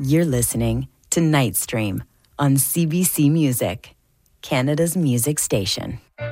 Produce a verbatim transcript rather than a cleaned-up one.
You're listening to Night Stream on C B C Music, Canada's music station.